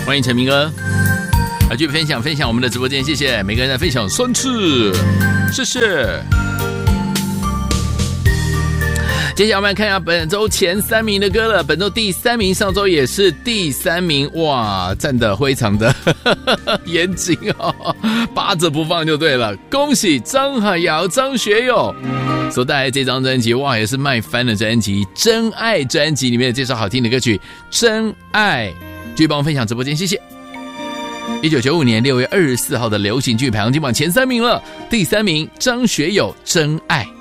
欢迎陈明哥，继续分享我们的直播间，谢谢每个人的分享3次，谢谢。接下来我们来看一下本周前3名的歌了。本周第3名，上周也是第3名，哇，站得非常的严谨哦，扒着不放就对了。恭喜张海瑶、张学友所带来这张专辑，哇，也是卖翻的专辑，《真爱》专辑里面的这首好听的歌曲《真爱》，继续帮我分享直播间，谢谢。1995年6月24号的流行剧排行金榜前3名了，第3名张学友《真爱》。